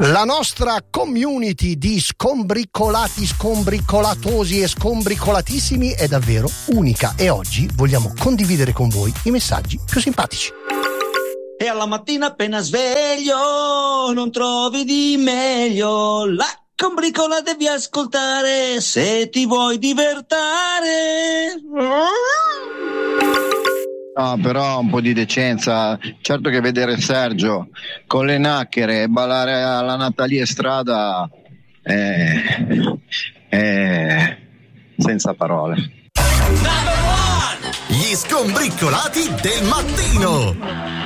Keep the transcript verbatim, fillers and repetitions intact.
La nostra community di scombricolati, scombricolatosi e scombricolatissimi è davvero unica e oggi vogliamo condividere con voi i messaggi più simpatici. E alla mattina appena sveglio non trovi di meglio, la combricola devi ascoltare se ti vuoi divertare. No, però un po' di decenza. Certo che vedere Sergio con le nacchere e ballare alla Natalia Strada è, è senza parole. Gli scombricolati del mattino.